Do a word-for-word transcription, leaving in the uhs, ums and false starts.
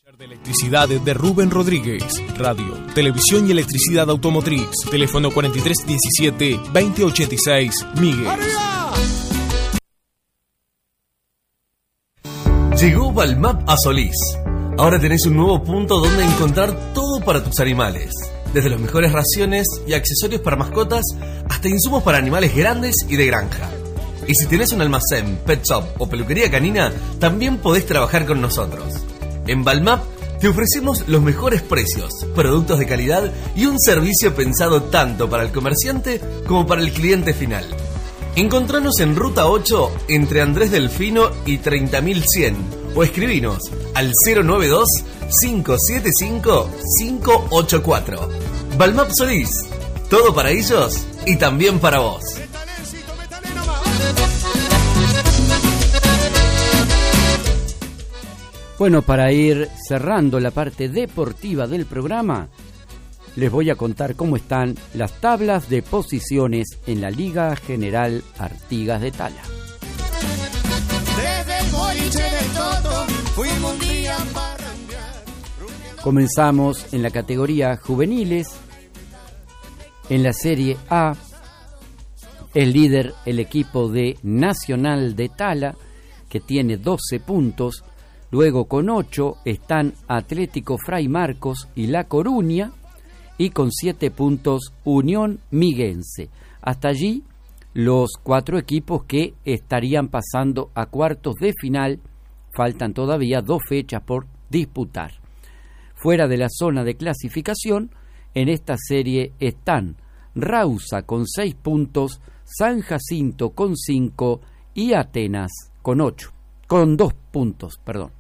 De electricidad de Rubén Rodríguez. Radio, televisión y electricidad automotriz. Teléfono cuarenta y tres diecisiete veinte ochenta y seis. Miguel. ¡Arriba! Llegó Balmap a Solís. Ahora tenés un nuevo punto donde encontrar todo para tus animales. Desde las mejores raciones y accesorios para mascotas hasta insumos para animales grandes y de granja. Y si tenés un almacén, pet shop o peluquería canina, también podés trabajar con nosotros. En Balmap te ofrecemos los mejores precios, productos de calidad y un servicio pensado tanto para el comerciante como para el cliente final. Encontranos en Ruta ocho entre Andrés Delfino y treinta mil cien o escribinos al cero nueve dos cinco siete cinco cinco ocho cuatro. Balmap Solís, todo para ellos y también para vos. Bueno, para ir cerrando la parte deportiva del programa, les voy a contar cómo están las tablas de posiciones en la Liga General Artigas de Tala. Desde el boliche del Toto, fuimos un día para randear. Comenzamos en la categoría juveniles. En la Serie A, el líder, el equipo de Nacional de Tala, que tiene doce puntos. Luego con ocho están Atlético Fray Marcos y La Coruña, y con siete puntos Unión Miguense. Hasta allí los cuatro equipos que estarían pasando a cuartos de final. Faltan todavía dos fechas por disputar. Fuera de la zona de clasificación, en esta serie están Rausa con seis puntos, San Jacinto con cinco y Atenas con ocho, con dos puntos, perdón.